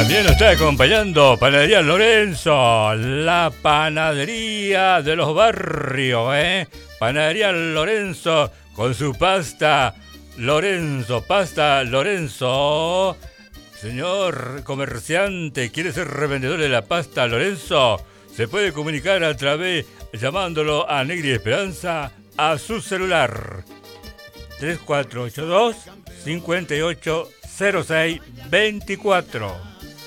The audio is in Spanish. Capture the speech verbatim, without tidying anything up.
También nos está acompañando Panadería Lorenzo, la panadería de los barrios, ¿eh? Panadería Lorenzo con su pasta Lorenzo, pasta Lorenzo. Señor comerciante, ¿quiere ser revendedor de la pasta Lorenzo? Se puede comunicar a través, llamándolo a Negri Esperanza a su celular tres cuatro ocho dos, cinco ocho cero seis dos cuatro.